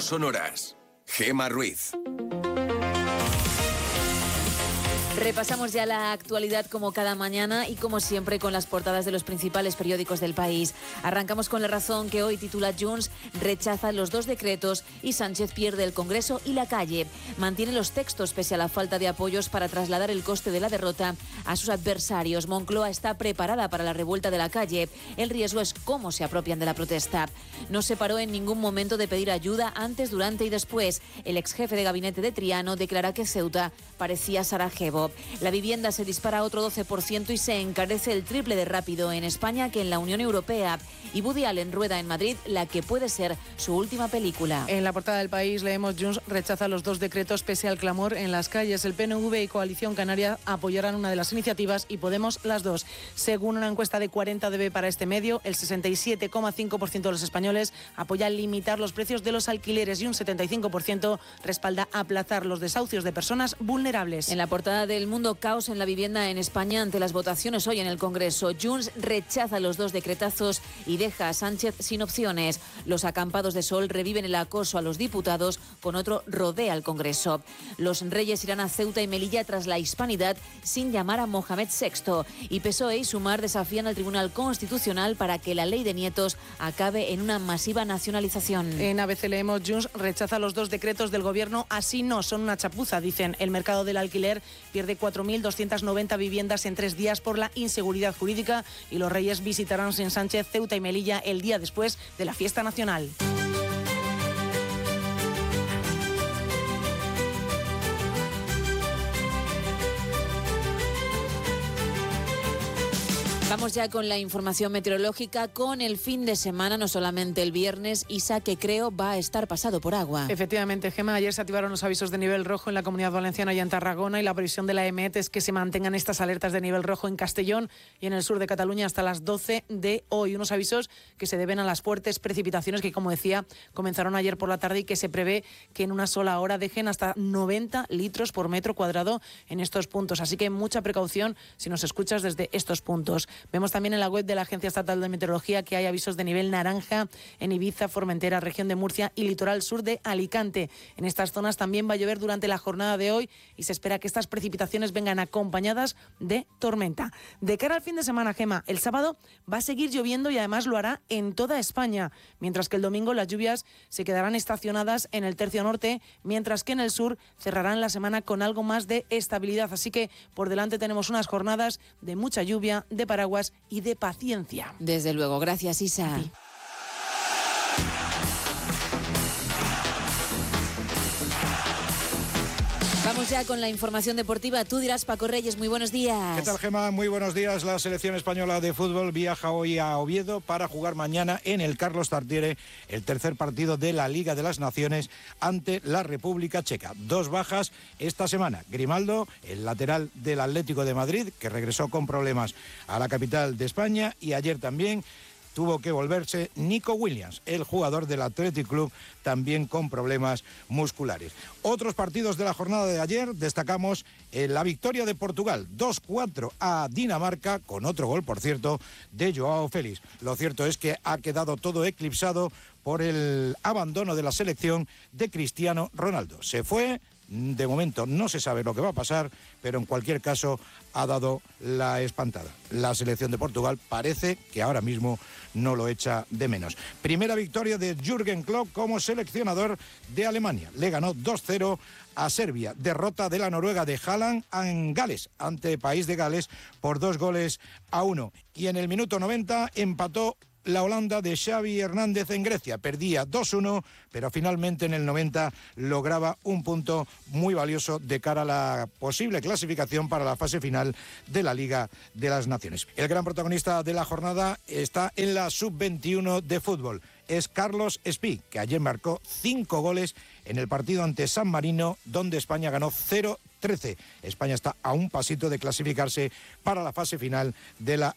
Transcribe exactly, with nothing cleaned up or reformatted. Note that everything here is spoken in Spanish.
No sonoras. Gema Ruiz. Repasamos ya la actualidad como cada mañana y como siempre con las portadas de los principales periódicos del país. Arrancamos con La Razón, que hoy titula: Junts rechaza los dos decretos y Sánchez pierde el Congreso y la calle. Mantiene los textos pese a la falta de apoyos para trasladar el coste de la derrota a sus adversarios. Moncloa está preparada para la revuelta de la calle. El riesgo es cómo se apropian de la protesta. No se paró en ningún momento de pedir ayuda antes, durante y después. El ex jefe de gabinete de Triano declara que Ceuta parecía Sarajevo. La vivienda se dispara a otro doce por ciento y se encarece el triple de rápido en España que en la Unión Europea. Y Woody Allen rueda en Madrid la que puede ser su última película. En la portada del País leemos: Junts rechaza los dos decretos pese al clamor en las calles. El P N V y Coalición Canaria apoyarán una de las iniciativas y Podemos las dos. Según una encuesta de cuarenta D B para este medio, el sesenta y siete coma cinco por ciento de los españoles apoya limitar los precios de los alquileres y un setenta y cinco por ciento respalda aplazar los desahucios de personas vulnerables. En la portada del Mundo, caos en la vivienda en España ante las votaciones hoy en el Congreso. Junts rechaza los dos decretazos y deja a Sánchez sin opciones. Los acampados de Sol reviven el acoso a los diputados, con otro rodea al Congreso. Los reyes irán a Ceuta y Melilla tras la hispanidad sin llamar a Mohamed sexto. Y P S O E y Sumar desafían al Tribunal Constitucional para que la ley de nietos acabe en una masiva nacionalización. En A B C leemos: Junts rechaza los dos decretos del Gobierno. Así no, son una chapuza, dicen. El mercado del alquiler pierde cuatro mil doscientas noventa viviendas en tres días por la inseguridad jurídica y los reyes visitarán sin Sánchez Ceuta y Melilla el día después de la fiesta nacional. Vamos ya con la información meteorológica. Con el fin de semana, no solamente el viernes, Isa, que creo va a estar pasado por agua. Efectivamente, Gema, ayer se activaron los avisos de nivel rojo en la Comunidad Valenciana y en Tarragona, y la previsión de la E M E T es que se mantengan estas alertas de nivel rojo en Castellón y en el sur de Cataluña hasta las doce de hoy. Unos avisos que se deben a las fuertes precipitaciones que, como decía, comenzaron ayer por la tarde y que se prevé que en una sola hora dejen hasta noventa litros por metro cuadrado en estos puntos. Así que mucha precaución si nos escuchas desde estos puntos. Vemos también en la web de la Agencia Estatal de Meteorología que hay avisos de nivel naranja en Ibiza, Formentera, región de Murcia y litoral sur de Alicante. En estas zonas también va a llover durante la jornada de hoy y se espera que estas precipitaciones vengan acompañadas de tormenta. De cara al fin de semana, Gema, el sábado va a seguir lloviendo y además lo hará en toda España, mientras que el domingo las lluvias se quedarán estacionadas en el tercio norte, mientras que en el sur cerrarán la semana con algo más de estabilidad. Así que por delante tenemos unas jornadas de mucha lluvia, de paraguas y de paciencia. Desde luego, gracias, Isa. Vamos ya con la información deportiva. Tú dirás, Paco Reyes, muy buenos días. ¿Qué tal, Gema? Muy buenos días. La selección española de fútbol viaja hoy a Oviedo para jugar mañana en el Carlos Tartiere el tercer partido de la Liga de las Naciones ante la República Checa. Dos bajas esta semana. Grimaldo, el lateral del Atlético de Madrid, que regresó con problemas a la capital de España, y ayer también tuvo que volverse Nico Williams, el jugador del Athletic Club, también con problemas musculares. Otros partidos de la jornada de ayer, destacamos eh, la victoria de Portugal, dos cuatro a Dinamarca, con otro gol, por cierto, de Joao Félix. Lo cierto es que ha quedado todo eclipsado por el abandono de la selección de Cristiano Ronaldo. Se fue. De momento no se sabe lo que va a pasar, pero en cualquier caso ha dado la espantada. La selección de Portugal parece que ahora mismo no lo echa de menos. Primera victoria de Jürgen Klopp como seleccionador de Alemania. Le ganó dos cero a Serbia. Derrota de la Noruega de Haaland en Gales, ante País de Gales, por dos goles a uno. Y en el minuto noventa empató la Holanda de Xavi Hernández en Grecia. Perdía dos uno, pero finalmente en el noventa lograba un punto muy valioso de cara a la posible clasificación para la fase final de la Liga de las Naciones. El gran protagonista de la jornada está en la sub veintiuno de fútbol. Es Carlos Espí, que ayer marcó cinco goles en el partido ante San Marino, donde España ganó cero trece. España está a un pasito de clasificarse para la fase final de la